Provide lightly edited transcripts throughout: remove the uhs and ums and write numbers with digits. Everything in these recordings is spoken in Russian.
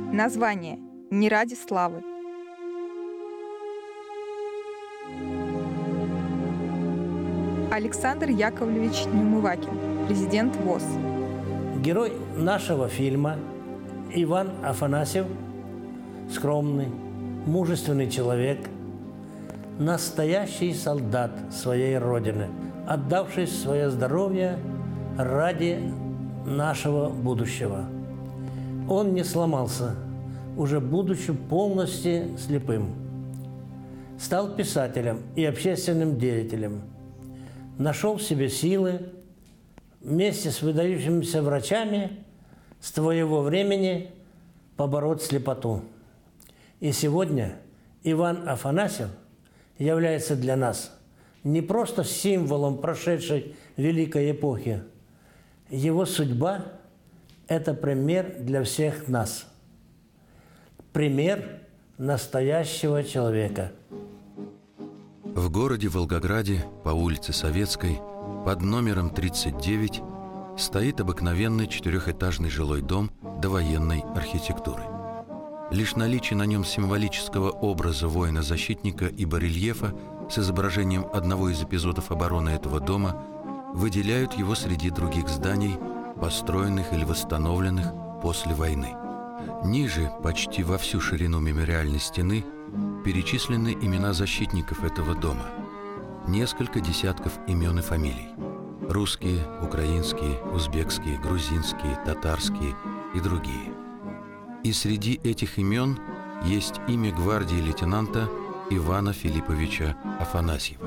Название «Не ради славы». Александр Яковлевич Неумывакин, президент ВОС. Герой нашего фильма Иван Афанасьев – скромный, мужественный человек, настоящий солдат своей Родины, отдавший свое здоровье ради нашего будущего. Он не сломался, уже будучи полностью слепым. Стал писателем и общественным деятелем. Нашел в себе силы вместе с выдающимися врачами с твоего времени побороть слепоту. И сегодня Иван Афанасьев является для нас не просто символом прошедшей великой эпохи. Его судьба – это пример для всех нас. Пример настоящего человека. В городе Волгограде по улице Советской под номером 39 стоит обыкновенный четырехэтажный жилой дом довоенной архитектуры. Лишь наличие на нем символического образа воина-защитника и барельефа с изображением одного из эпизодов обороны этого дома выделяют его среди других зданий, построенных или восстановленных после войны. Ниже, почти во всю ширину мемориальной стены, перечислены имена защитников этого дома. Несколько десятков имен и фамилий. Русские, украинские, узбекские, грузинские, татарские и другие. И среди этих имен есть имя гвардии лейтенанта Ивана Филипповича Афанасьева.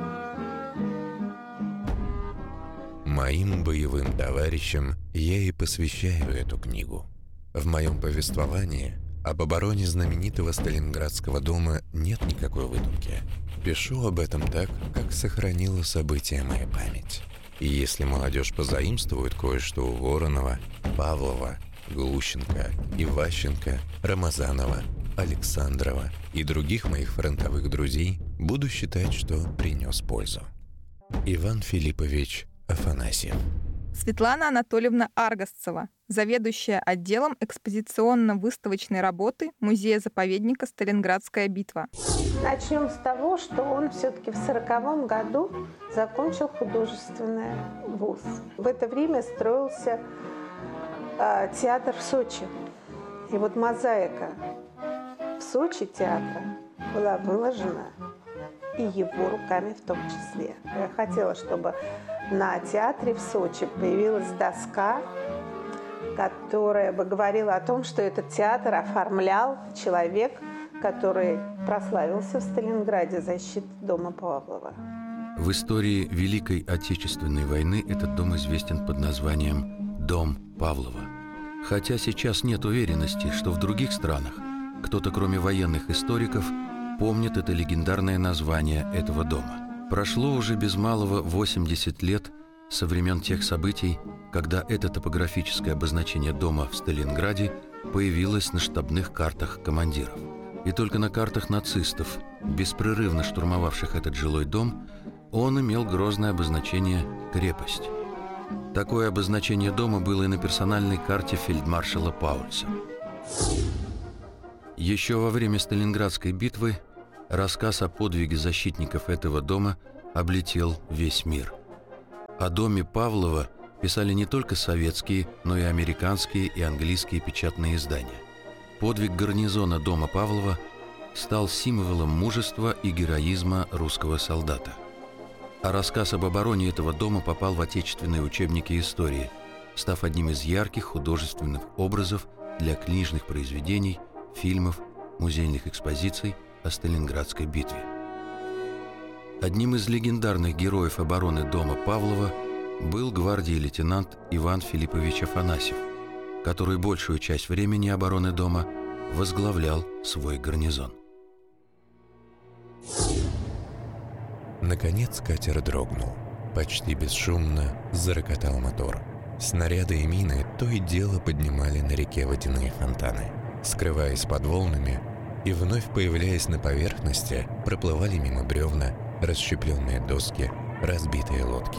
Моим боевым товарищам я и посвящаю эту книгу. В моем повествовании об обороне знаменитого Сталинградского дома нет никакой выдумки. Пишу об этом так, как сохранила события моя память. И если молодежь позаимствует кое-что у Воронова, Павлова, Глущенко, Иващенко, Рамазанова, Александрова и других моих фронтовых друзей, буду считать, что принес пользу. Иван Филиппович Афанасьев. Светлана Анатольевна Аргасцева, заведующая отделом экспозиционно-выставочной работы Музея-заповедника «Сталинградская битва». Начнем с того, что он все-таки в 1940 году закончил художественный вуз. В это время строился театр в Сочи. И вот мозаика в Сочи театра была выложена и его руками в том числе. Я хотела, чтобы на театре в Сочи появилась доска, которая бы говорила о том, что этот театр оформлял человек, который прославился в Сталинграде защитой дома Павлова. В истории Великой Отечественной войны этот дом известен под названием «Дом Павлова». Хотя сейчас нет уверенности, что в других странах кто-то, кроме военных историков, помнит это легендарное название этого дома. Прошло уже без малого 80 лет со времен тех событий, когда это топографическое обозначение дома в Сталинграде появилось на штабных картах командиров. И только на картах нацистов, беспрерывно штурмовавших этот жилой дом, он имел грозное обозначение «крепость». Такое обозначение дома было и на персональной карте фельдмаршала Паульса. Еще во время Сталинградской битвы рассказ о подвиге защитников этого дома облетел весь мир. О доме Павлова писали не только советские, но и американские и английские печатные издания. Подвиг гарнизона дома Павлова стал символом мужества и героизма русского солдата. А рассказ об обороне этого дома попал в отечественные учебники истории, став одним из ярких художественных образов для книжных произведений, фильмов, музейных экспозиций о Сталинградской битве. Одним из легендарных героев обороны дома Павлова был гвардии лейтенант Иван Филиппович Афанасьев, который большую часть времени обороны дома возглавлял свой гарнизон. Наконец катер дрогнул. Почти бесшумно зарокотал мотор. Снаряды и мины то и дело поднимали на реке водяные фонтаны. Скрываясь под волнами и вновь появляясь на поверхности, проплывали мимо бревна, расщепленные доски, разбитые лодки.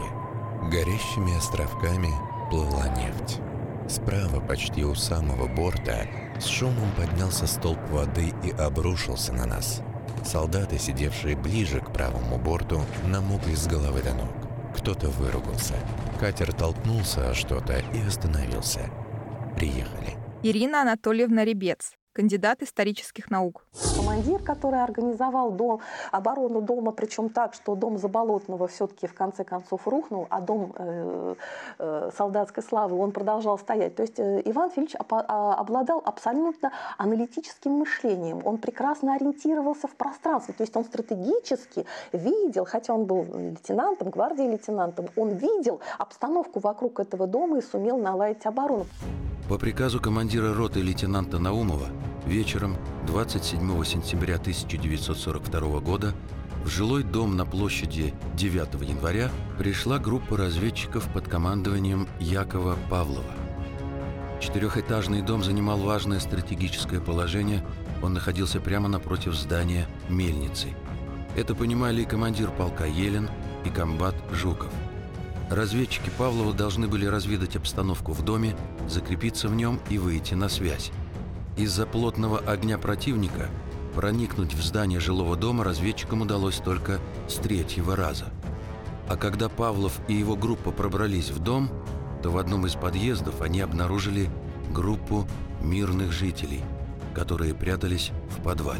Горящими островками плыла нефть. Справа, почти у самого борта, С шумом поднялся столб воды и обрушился на нас. Солдаты, сидевшие ближе к правому борту, намокли с головы до ног. Кто-то выругался. Катер толкнулся о что-то и остановился. Приехали. Ирина Анатольевна Ребец, кандидат исторических наук. Командир, который организовал оборону дома, причем так, что дом Заболотного все-таки в конце концов рухнул, а дом солдатской славы, он продолжал стоять. То есть Иван Филиппович обладал абсолютно аналитическим мышлением. Он прекрасно ориентировался в пространстве. То есть он стратегически видел, хотя он был лейтенантом, гвардии лейтенантом, он видел обстановку вокруг этого дома и сумел наладить оборону. По приказу командира роты лейтенанта Наумова вечером 27 сентября 1942 года в жилой дом на площади 9 января пришла группа разведчиков под командованием Якова Павлова. Четырехэтажный дом занимал важное стратегическое положение, он находился прямо напротив здания мельницы. Это понимали и командир полка Елен, и комбат Жуков. Разведчики Павлова должны были разведать обстановку в доме, закрепиться в нем и выйти на связь. Из-за плотного огня противника проникнуть в здание жилого дома разведчикам удалось только с 3-го раза. А когда Павлов и его группа пробрались в дом, то в одном из подъездов они обнаружили группу мирных жителей, которые прятались в подвале.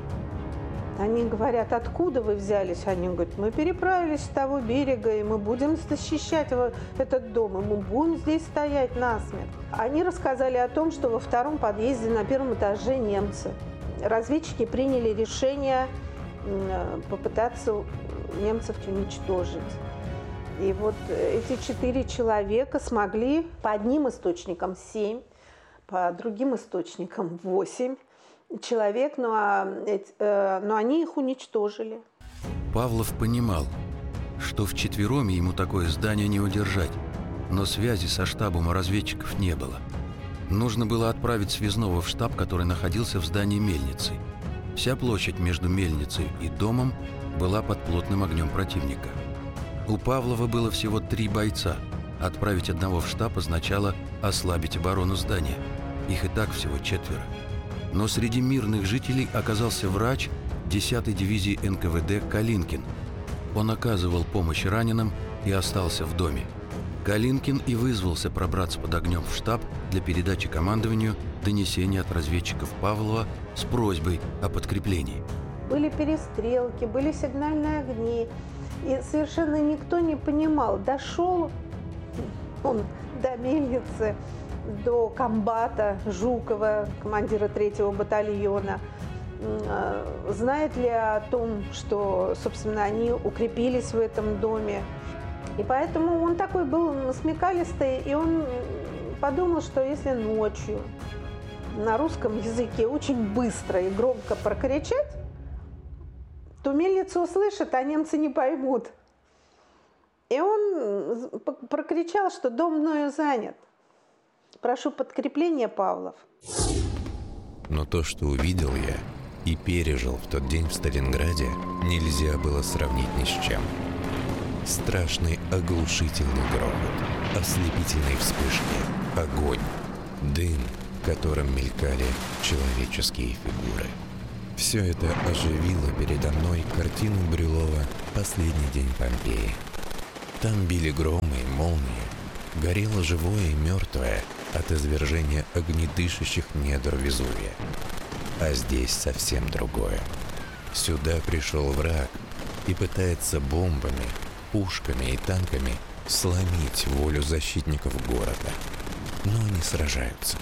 Они говорят, откуда вы взялись? Они говорят, мы переправились с того берега, и мы будем защищать этот дом, и мы будем здесь стоять насмерть. Они рассказали о том, что во втором подъезде на первом этаже немцы. Разведчики приняли решение попытаться немцев уничтожить. И вот эти 4 человека смогли по одним источникам 7, по другим источникам 8 человек, но они их уничтожили. Павлов понимал, что вчетвером ему такое здание не удержать, но связи со штабом у разведчиков не было. Нужно было отправить связного в штаб, который находился в здании мельницы. Вся площадь между мельницей и домом была под плотным огнем противника. У Павлова было всего 3 бойца. Отправить одного в штаб означало ослабить оборону здания. Их и так всего 4. Но среди мирных жителей оказался врач 10-й дивизии НКВД Калинкин. Он оказывал помощь раненым и остался в доме. Калинкин и вызвался пробраться под огнем в штаб для передачи командованию донесения от разведчиков Павлова с просьбой о подкреплении. Были перестрелки, были сигнальные огни, и совершенно никто не понимал, дошел он до мельницы, до комбата Жукова, командира 3-го батальона, знает ли о том, что, собственно, они укрепились в этом доме. И поэтому он такой был смекалистый, и он подумал, что если ночью на русском языке очень быстро и громко прокричать, то мельницу услышат, а немцы не поймут. И он прокричал, что дом мною занят. Прошу подкрепления, Павлов. Но то, что увидел я и пережил в тот день в Сталинграде, нельзя было сравнить ни с чем. Страшный оглушительный грохот, ослепительные вспышки, огонь, дым, которым мелькали человеческие фигуры. Все это оживило передо мной картину Брюлова «Последний день Помпеи». Там били громы и молнии, горело живое и мертвое от извержения огнедышащих недр Везувия. А здесь совсем другое. Сюда пришел враг и пытается бомбами, пушками и танками сломить волю защитников города. Но они сражаются.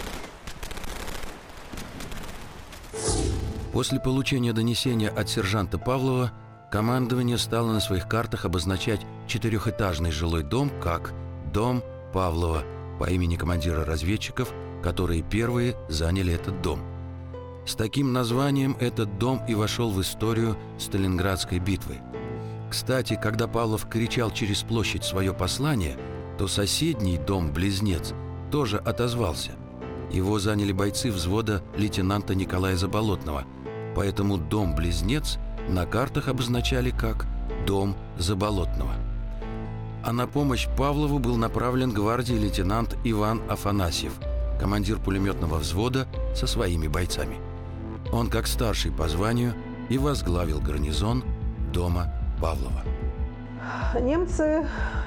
После получения донесения от сержанта Павлова командование стало на своих картах обозначать 4-этажный жилой дом как «Дом Павлова» по имени командира разведчиков, которые первые заняли этот дом. С таким названием этот дом и вошел в историю Сталинградской битвы. Кстати, когда Павлов кричал через площадь свое послание, то соседний дом-близнец тоже отозвался. Его заняли бойцы взвода лейтенанта Николая Заболотного, поэтому дом-близнец на картах обозначали как «Дом Заболотного». А на помощь Павлову был направлен гвардии лейтенант Иван Афанасьев. командир пулеметного взвода со своими бойцами. Он, как старший по званию, и возглавил гарнизон дома Павлова. Немцы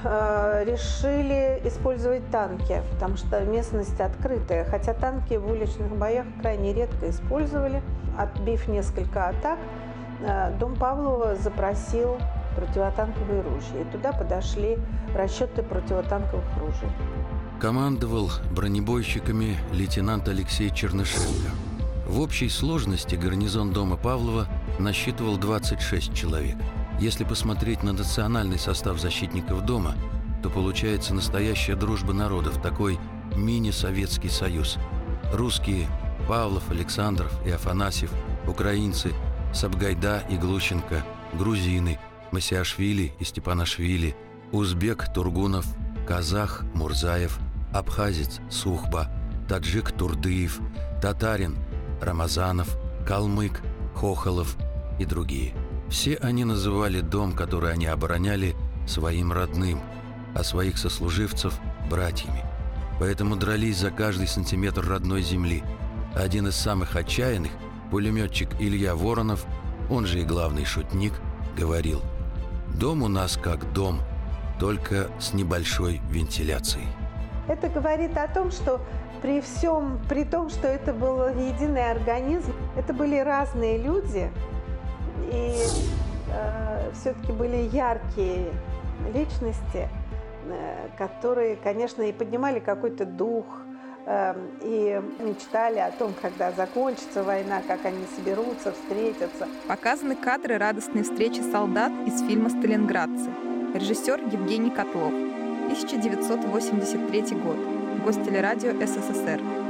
решили использовать танки, потому что местность открытая. Хотя танки в уличных боях крайне редко использовали. Отбив несколько атак, дом Павлова запросил противотанковые ружья. И туда подошли расчеты противотанковых ружей. Командовал бронебойщиками лейтенант Алексей Чернышенко. В общей сложности гарнизон дома Павлова насчитывал 26 человек. Если посмотреть на национальный состав защитников дома, то получается настоящая дружба народов, такой мини-Советский Союз. Русские – Павлов, Александров и Афанасьев, украинцы – Сабгайда и Глущенко, грузины – Масиашвили и Степанашвили, узбек – Тургунов, казах – Мурзаев, абхазец – Сухба, таджик – Турдыев, татарин – Рамазанов, калмык – Хохолов и другие. Все они называли дом, который они обороняли, своим родным, а своих сослуживцев – братьями. Поэтому дрались за каждый сантиметр родной земли. Один из самых отчаянных, пулеметчик Илья Воронов, он же и главный шутник, говорил: «Дом у нас как дом, только с небольшой вентиляцией». Это говорит о том, что при том, что это был единый организм, это были разные люди, и все-таки были яркие личности, которые, конечно, и поднимали какой-то дух, и мечтали о том, когда закончится война, как они соберутся, встретятся. Показаны кадры радостной встречи солдат из фильма «Сталинградцы». Режиссер Евгений Котлов. 1983 год. Гостелерадио СССР.